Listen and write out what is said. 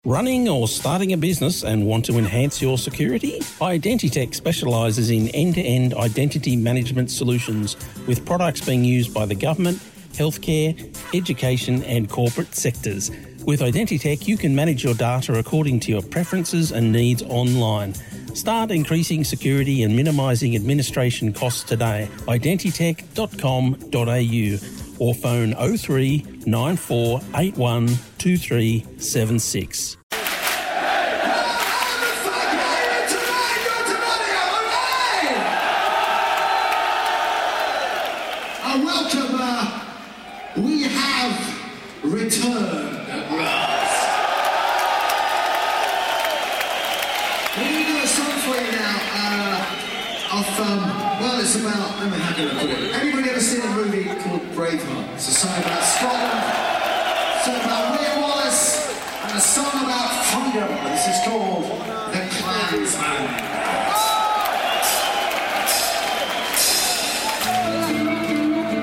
Running or starting a business and want to enhance your security? Identitech specialises in end-to-end identity management solutions with products being used by the government, healthcare, education and corporate sectors. With Identitech, you can manage your data according to your preferences and needs online. Start increasing security and minimising administration costs today. Identitech.com.au or phone 03 94 81 2376. Welcome, we have returned at last. We're going to do a song for you now well, it's about, how can I put it? Everybody ever seen a movie called Braveheart? It's a song about Scotland, a song about William Wallace, and a song about freedom. This is called The Clansman.